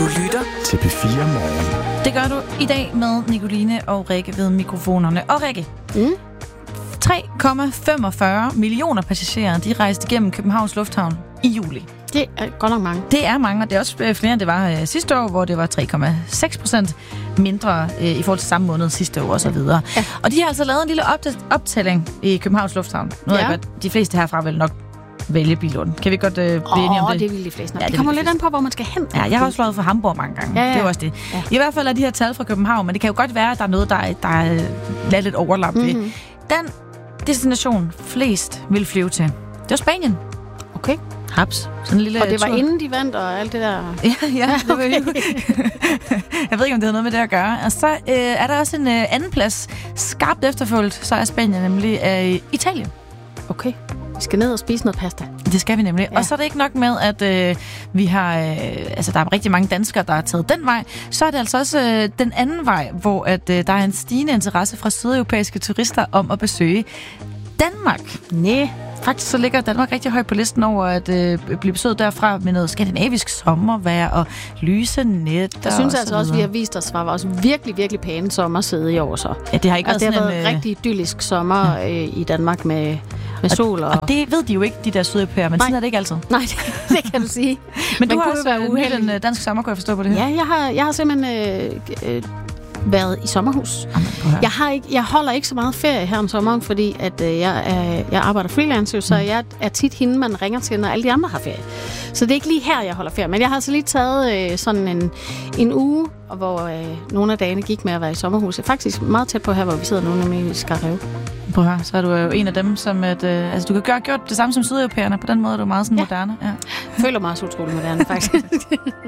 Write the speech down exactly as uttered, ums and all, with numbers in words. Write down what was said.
Du lytter til P fire Morgen. Det gør du i dag med Nicoline og Rikke ved mikrofonerne. Og Rikke, mm. tre komma femogfyrre millioner passagerer, de rejste igennem Københavns Lufthavn i juli. Det er godt nok mange. Det er mange, og det er også flere, end det var øh, sidste år, hvor det var tre komma seks procent mindre øh, i forhold til samme måned sidste år og så videre. Ja. Og de har altså lavet en lille opd- optælling i Københavns Lufthavn. Nu ja. er godt, de fleste herfra vil nok vælge Billund. Kan vi godt øh, blive oh, enige om det? det vil de fleste. Ja, det, det kommer lidt an på, hvor man skal hen. Ja, jeg har også fløjet fra Hamburg mange gange. Ja, ja. Det er også det. Ja. I hvert fald er de her tal fra København, men det kan jo godt være, at der er noget, der er, der er lidt overlap ved. Mm-hmm. Den destination flest vil flyve til, det var Spanien. Okay. Haps. Sådan en lille og det var tur. Inden de vandt og alt det der? Ja, ja. Det var jo. Jeg ved ikke, om det har noget med det at gøre. Og så øh, er der også en øh, anden plads. Skarpt efterfulgt, så er Spanien nemlig øh, Italien. Okay. Vi skal ned og spise noget pasta. Det skal vi nemlig. Ja. Og så er det ikke nok med, at øh, vi har, øh, altså der er rigtig mange danskere, der har taget den vej. Så er det altså også øh, den anden vej, hvor at, øh, der er en stigende interesse fra sydeuropæiske turister om at besøge Danmark. Næh. Faktisk så ligger Danmark rigtig højt på listen over at øh, blive besøgt derfra med noget skandinavisk sommervejr og lyse net. Jeg synes altså også, at vi har vist os fra vores virkelig, virkelig pæne sommerside i år så. Ja, det har ikke altså, været det har sådan været en rigtig idyllisk sommer ja. øh, i Danmark med, med og, sol. Og... og det ved de jo ikke, de der sydeuropæere, men Nej. sådan er det ikke altid. Nej, det, det kan du sige. men du har også været uheldig en dansk sommer, kunne jeg forstå på det her. Ja, jeg har, jeg har simpelthen... Øh, øh, været i sommerhus. Jeg, har ikke, jeg holder ikke så meget ferie her om sommeren, fordi at, øh, jeg, er, jeg arbejder freelance, så mm. jeg er tit hende, man ringer til, når alle de andre har ferie. Så det er ikke lige her, jeg holder ferie. Men jeg har altså lige taget øh, sådan en, en uge, hvor øh, nogle af dagene gik med at være i sommerhus. Jeg er faktisk meget tæt på her, hvor vi sidder nu, nemlig i Skarrev. Prøv at høre, så er du jo en af dem, som at, øh, altså du kan gøre gjort det samme som sydeuropæerne. På den måde er du meget sådan ja. moderne. Ja. Jeg føler mig så utrolig moderne, faktisk.